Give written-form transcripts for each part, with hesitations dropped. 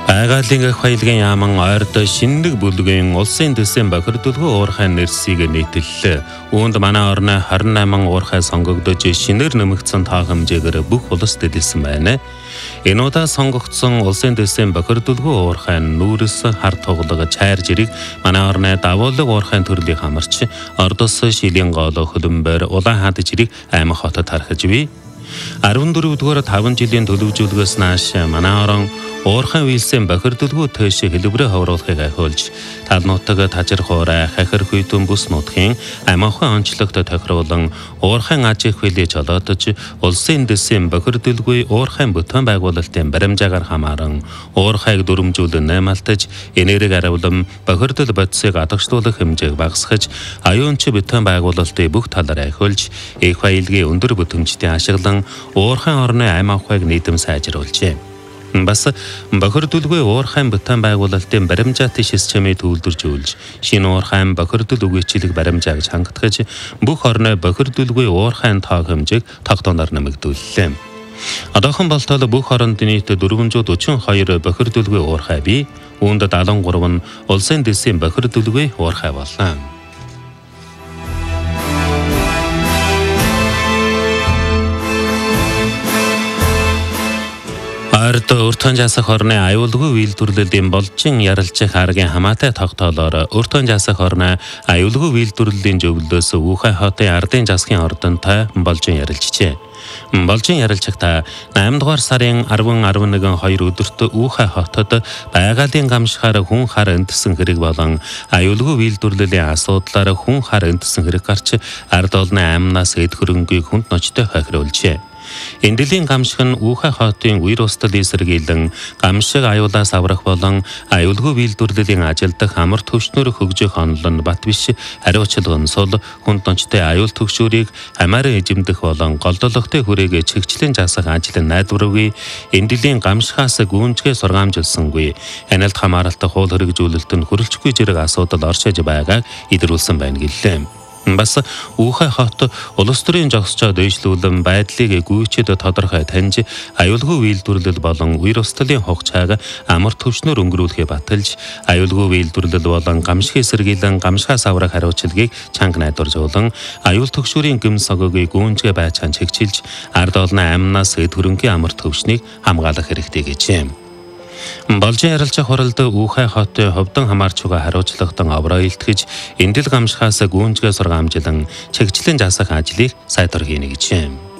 Айгаалын хайлгийн яаман ойрд шиндэг бүлгийн улсын дэсэн бохирдуулгүй уурхай нэрсийг нийтэллээ. Үүнд манай орны 28 уурхай сонгогдож шинээр нэмэгдсэн тоо хэмжээгээр бүх улс дэдэлсэн байна. Энэ удаа сонгогдсон улсын дэсэн бохирдуулгүй уурхай нүүрс хар тоглог чайр жирийг манай орны давуулга уурхай төрлийн хамарч ордос шилийн гол хөлбөмбөр улаан хаад жирийг аймаг хотод харахж бий. 14-р 5 жилийн төлөвжүүлгээс нааш манай орон уурхай үйлсэн бохирдуулгүй төш хэлбэрээ ховруулахыг ахиулж талнуутаг тажирхуурай хахир хүйтэн бүс нутгийн аманхан онцлогт тохируулан уурхай аж их хөлөж олоодож улсын дэсэн бохирдуулгүй уурхай бүтээн байгуулалтын баримжаагаар хамааран уурхайг дүрмжүүлэн наймалтаж энерги аравлан бохирдол бодисыг адагшлуулах хэмжээг багасгаж аюунч бүтээн байгуулалтын бүх талаар ахиулж их баялгийн өндөр бүтэмжтэй ашиглан уурхай орны аймагхайг нийтэм сайжруулжээ. Бас бохирдуулгүй уурхай бүтээн байгуулалтын баримжаатай системийг төлөвлөж шинэ уурхай бохирдол үгээчлэг баримжааг хангалтгаж бүх орны бохирдуулгүй уурхай тоо хэмжээг тогтооноор нэмэгдүүллээ. Одоохон болтол бүх оронд нийт 442 бохирдуулгүй уурхай бий. Үүнд 73 нь улсын дэсийн бохирдуулгүй уурхай боллоо. Орд өртөн жасах орны аюулгүй үйлдвэрлэлийн болжин ярилцах аргын хамаатай тогтоолоор өртөн жасах орны аюулгүй үйлдвэрлэлийн зөвлөлөөс Үхай хотын ардын засгийн ордонтой болжин ярилцжээ. Болжин ярилцагта 8 дугаар сарын 10-11 өдөрт Үхай хотод байгалийн гамшихаар хүн хар энтсэн хэрэг болон аюулгүй үйлдвэрлэлийн асуудлаар хүн хар энтсэн хэрэг гарч ард олны амнаас эд хөрөнгийг хүнд ночтой хохируулжээ. Эндэлийн гамшиг нь Үхай хотын үер устдал эсэргийлэн гамшиг аюулаас аврах болон аюулгүй үйлдвэрлэлийн ажилдах амар төвчнөр хөгжих онолн бат биш хариуцлага онсол хүнд ночтой аюул төгшүүрийг хамааран эзэмдэх болон голдолготой хүрээгээ чигчлэн засах ажил найдваргүй эндэлийн гамшихаас гүнзгий сургаамжилсангүй хяналт хамааралтай хууль хэрэгжүүлэлт нь хүрэлцгүй зэрэг асуудал оршиж байгааг илрүүлсэн байна гэлээ. Бас Үхай хот улс төрийн зогсчод дэвшлүүлэн байдлыг гүйчэд тодорхой таньж аюулгүй үйлдвэрлэл болон үер устдалын хугацааг амар төвчнөр өнгөрүүлэхээ баталж аюулгүй үйлдвэрлэл болон гамшиг эсэргийлэн гамшигаас аврах хариуцлагыг чанга найдваржуулан аюул төгшүүрийн гэмс согогийг гүнзгий байцаан чигчилж ард олны амнаас эд хөрөнгийн амар төвчнийг хамгаалах хэрэгтэй гэжээ. Болжин ярилцах хуралд Үхай хотын ховдон хамаарчуга хариуцлагатан авраа илтгэж эндэл гамшихаас гүнзгий сургаамжилан чигчлэн засах ажлыг сайтар хийнэ гэжээ.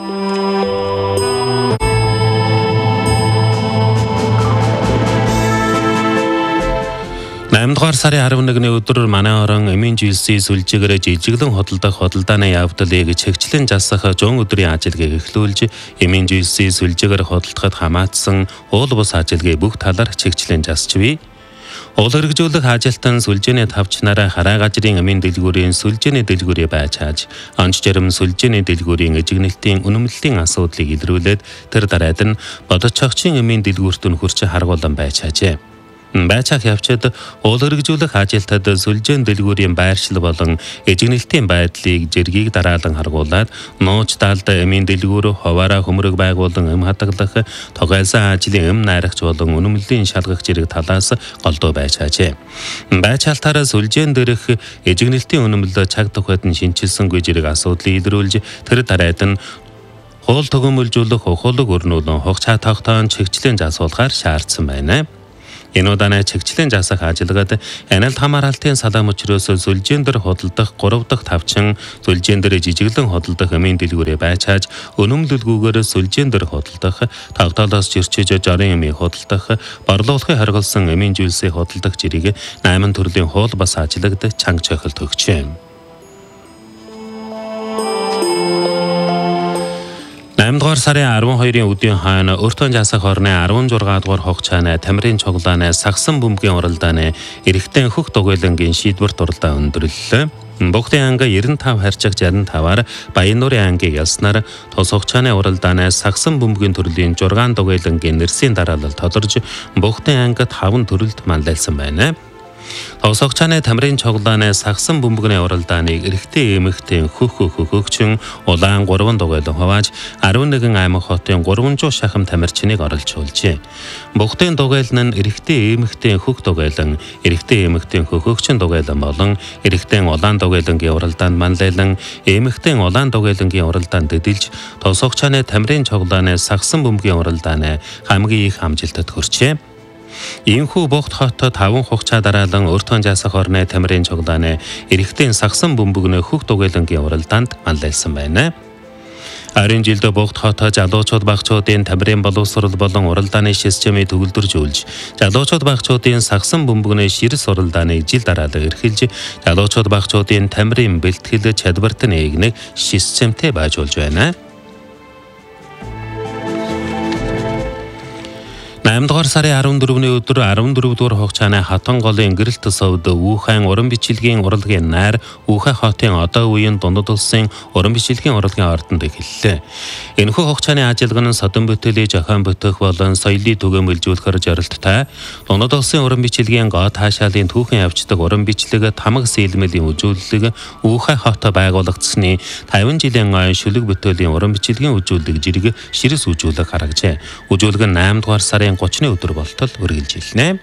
8 дугаар сарын 11-ний өдөр манай орон эмийн жилсийн сүлжээгээр жижиглэн хөдөлдөх хөдөлдааны явдлыг чигчлэн засах 100 өдрийн ажилгийг эхлүүлж эмийн жилсийн сүлжээгээр хөдөлдөхөд хамаатсан уул бус ажилгийг бүх талаар чигчлэн засч бий. Уул хэрэгжүүлэх ажилтан сүлжээний тавчнараа хараа газрын эмийн дэлгүүрийн сүлжээний дэлгүүрийг байчааж онц жирэм сүлжээний дэлгүүрийн эжигнэлтийн үнэмлэлийн асуудлыг илрүүлээд тэр дараад нь бодцогчийн эмийн дэлгүүрт нь хурц харгуулан байчаажээ. Байцаах явцад уул хэрэгжүүлэх ажилтад сүлжээн дэлгүүрийн байршил болон эжигнэлтийн байдлыг зэргийг дараалан харгуулад нууц талд эмийн дэлгүүр хуваараа хөмрөг байгуулан эм хадгалах тогойлсон ажлын эм найрагч болон үнэмлэлийн шалгах зэрэг талаас голдуу байцаажээ. Байцаалтаараа сүлжээн дээрх эжигнэлтийн үнэмлэл цаг тухайд нь шинчилсэнгүй зэрэг асуудлыг илрүүлж тэр дараад нь хууль төгөөмөлжүүлэх ухуулаг өрнүүлэн хугацаа тогтоон чигчлэн засуулахаар шаардсан байна. Энэ удааны чигчлэн засах ажилгад хяналт хамааралтын салаам учраас сүлжээн дээр хөдөлдөх 3 дахь тавчин сүлжээн дээр жижиглэн хөдөлдөх эмийн дэлгүүрээ байчааж өнөмлөлгүйгээр сүлжээн дээр хөдөлдөх тавталаас жирчиж жарын эмийн хөдөлдөх борлуулахыг харгалсан эмийн зүйлсийн хөдөлдөх жирийг 8 төрлийн хууль бас ажилгад чанга чохилт өгчээ. 8 дугаар сарын 12-ийн өдийн хойно өртөн жасах орны 16 дугаар хугацааны тамирын цуглааны сагсан бөмбөгийн уралдааны эрэгтэй хөх дугуйлангийн шийдвэрт уралдаан өндөрлөлөө. Богдын анга 95 харьцаг 65-аар Баяннуурын ангийг ялснаар тус хугацааны уралдааны сагсан бөмбөгийн төрлийн 6 дугуйлангийн нэрсийн дараалал тодорж Богдын ангид 5 төрөлд манлайлсан байна. Тосогчааны тамирын цуглааны сагсан бөмбөгний уралдааныг эрэгтэй эмэгтэй хөгчин улаан 3 дугуйлан хувааж 11 аймаг хотын 300 шахам тамирчныг оролцуулжээ. Бухтын дугуйлан нь эрэгтэй эмэгтэй хөх дугуйлан, эрэгтэй эмэгтэй хөгчин дугуйлан болон эрэгтэй улаан дугуйлангийн уралдаанд манлайлан эмэгтэй улаан дугуйлангийн уралдаанд дэдэлж тосогчааны тамирын цуглааны сагсан бөмбөгийн уралдааны хамгийн их амжилтад хүрчээ. Иймхүү богд хотод 5 хугацаа дараалан өртөн жасах орны тамирын цуглааны эрэгтэй сагсан бөмбөгнөө хөх дугуйлангийн уралдаанд манлайлсан байна. Харин жилдээ богд хотод залуучууд багчуудын тамирын боловсрол болон уралдааны системийг төгөлдржүүлж, залуучууд багчуудын сагсан бөмбөгний ширс уралдааныг жил дараалан эрхэлж, залуучууд багчуудын тамирын бэлтгэл чадварт нээгнэг системтэй байжуулж байна. 8 дугаар сарын 14-ний өдөр 14 дугаар хугацааны хатан голын гэрэлт сувд Ухаан уран бичлэгийн урлагийн найр Ухаан хотын одоо үеийн дундад улсын уран бичлэгийн урлагийн ордонд эхэллээ. Энэхүү хугацааны ажиллагаа нь содон бүтээлийг зохион бүтэх болон соёлыг түгээмэлжүүлэхээр зорилттой. Дундад улсын уран бичлэгийн гоо таашаалын түүхэн явцдаг уран бичлэг тамга сэлмэлийн үзүүлэлэг Ухаан хотод байгуулагдсны 50 жилийн шүлэг бүтээлийн уран бичлэгийн үзүүлэлэг жирэг ширс үзүүлэг гаргажээ. Үзүүлэг нь 8 дугаар сарын 30-ны өдөр болтол үргэлжилнэ.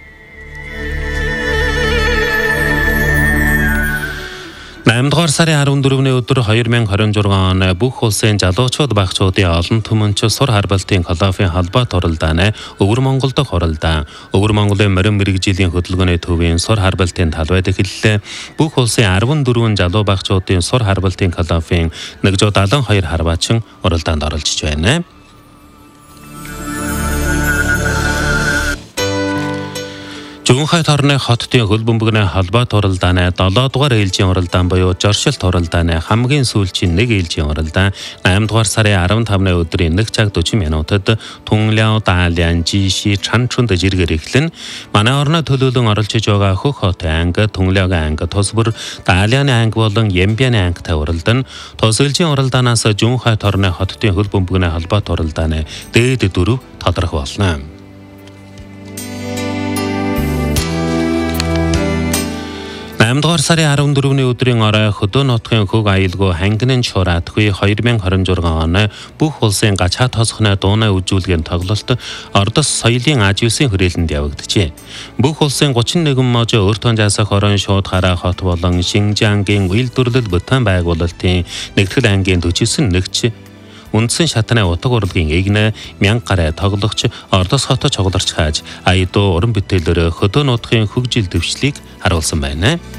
8 дугаар сарын 14-ний өдөр 2026 он бүх улсын залуучууд багчуудын олон түмэнч сур харбалтын колофийн холбоот уралдааны Өвөр Монгол дахь уралдаан, Өвөр Монголын морин мэргэжлийн хөдөлгөөний төвийн сур харбалтын талбайд эхэллээ. Бүх улсын 14 залуу багчуудын сур харбалтын колофийн 172 харваачин уралдаанд оролцож байна. Зүүнхайд орны хотын хөл бөмбөгний холбоот уралдааны 7 дугаар ээлжийн уралдаан буюу жоршилт уралдааны хамгийн сүүлчийн 1 ээлжийн уралдаан 8 дугаар сарын 15-ны өдрийн 1 цаг 40 минутад Тунляо Далян Жиши Чанчунд жиргээр эхлэн манай орны төлөөлөн оролцож байгаа хөх хотын анги, Тунляогийн анги, тус бүр Даляны анги болон Ямбяны ангитай уралдаан тус ээлжийн уралдаанаас зүүнхайд орны хотын хөл бөмбөгний холбоот уралдааны дээд 4 тодорхой болно. 8 дугаар сарын 14-ний өдрийн орой хөдөө нутгийн хөг аюулгүй хангинын чураатгүй 2026 оны бүх улсын гачаат хосхны дууны үзүүлгийн тоглолт Ордос соёлын Аж-9-ийн хүрээлэнд явагджээ. Бүх улсын 31 мож өртөн жасах орон шууд хараа хот болон Шинжаангийн үйлдвэрлэл бүтээн байгуулалтын нэгтгэл ангийн 49 нэгч үндсэн шатны утга урлагийн эгнэ 1000 гараа тоглогч Ордос хотод чоглорч хааж аюудуу уран бүтээлээр хөдөө нутгийн хөгжил дэвшлийг харуулсан байна.